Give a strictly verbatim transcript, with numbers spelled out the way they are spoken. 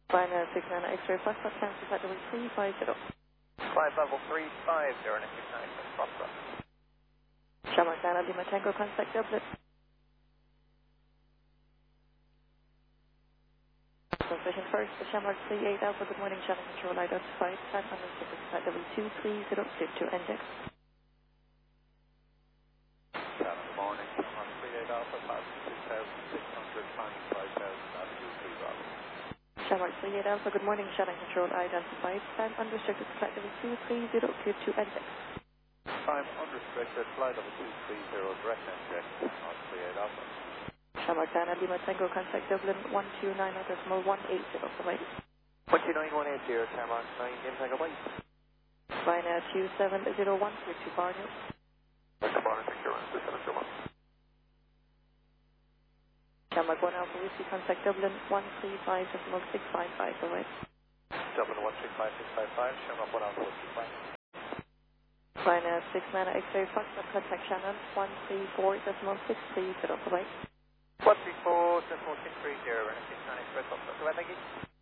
Fine, uh, six nine X-ray, Foxtrot, cancel flight level three five zero. Flight level three five zero, six nine X-ray, Foxtrot. Shamrock Dana, Lima Tango, contact Dublin. Transmission first, the Shamrock three eight Alpha, good morning, channel control, identified, time on the flight level two three zero, clear to index. Good morning, Shamrock three eight Alpha, passing two thousand six hundred, climbing five thousand, altitude three Bravo. Shamrock three eight Alpha, good morning, channel control, identified, time unrestricted, flight level two three zero, clear to index. Time unrestricted, flight level two three zero, direct index, on three eight Alpha. Shamrock Dana, Lima Tango, contact Dublin, one two nine decimal one eight zero, bye-bye. one two nine one eight zero, Shamrock nine, Lima Tango, bye. Ryanair two seven zero one, clear to Barnet. Back to Barnet, Securance, two seven zero one. Shamrock one Alpha, Whiskey, contact Dublin, one three five decimal six five five, bye-bye. Dublin one three five six five five, Shamrock one Alpha, Whiskey, fine. Ryanair six nine X-ray, Foxtrot, contact Shannon, one three four decimal six three zero, bye-bye. one three four decimal six three zero, six nine X-ray, Foxtrot, go ahead, thank you.